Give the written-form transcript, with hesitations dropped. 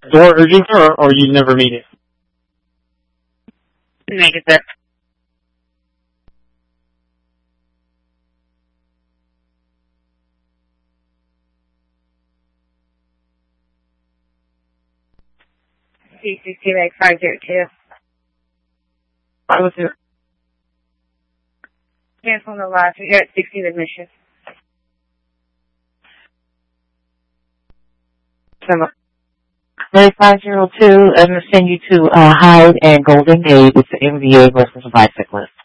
door urging her, or you never made it? Make it there. CCC Lake 502. 502. Cancel on the last. You're at 60th admission. Lake 502, I'm going to send you to Hyde and Golden Gate. It's an MVA versus a bicyclist.